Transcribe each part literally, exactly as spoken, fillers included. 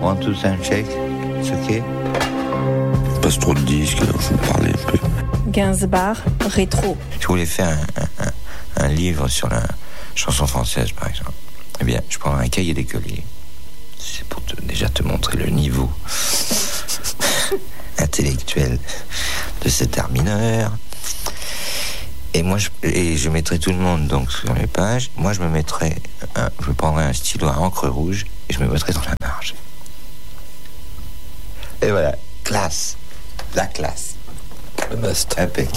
One, two, sound check. C'est ok? Il passe trop de disques, alors je vous parlais un peu. Gainsbourg, rétro. Je voulais faire un, un, un, un livre sur la chanson française, par exemple. Eh bien, je prends un cahier d'écolier. C'est pour te, déjà te montrer le niveau intellectuel de cet art mineur. Et moi, je, et je mettrai tout le monde donc sur les pages. Moi, je me mettrai, un, je prendrai un stylo à encre rouge et je me mettrai dans la marge. Et voilà, classe, la classe. Le must. Impec.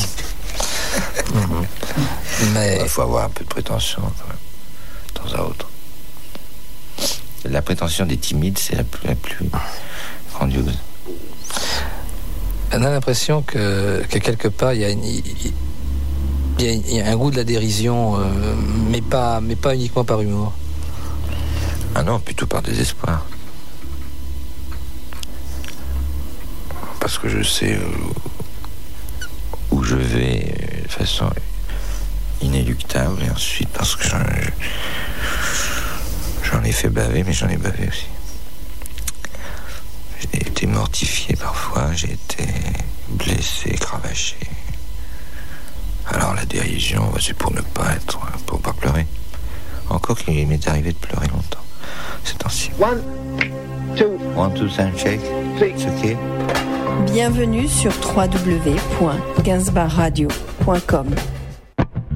Mm-hmm. Mais il faut avoir un peu de prétention quand même, de temps à autre. La prétention des timides, c'est la plus, la plus grandiose. On a l'impression que, que quelque part, il y a une... Il y, a, il y a un goût de la dérision, euh, mais, pas, mais pas uniquement par humour. Ah non, plutôt par désespoir. Parce que je sais où, où je vais de façon inéluctable, et ensuite parce que j'en, j'en ai fait baver, mais j'en ai bavé aussi. J'ai été mortifié parfois, j'ai été blessé, cravaché. Alors la dérision, c'est pour ne pas être, pour pas pleurer. Encore qu'il m'est arrivé de pleurer longtemps ces temps-ci. One, two, One, two, sound check. three. C'est ok? Bienvenue sur w w w point gainsbourg radio point com.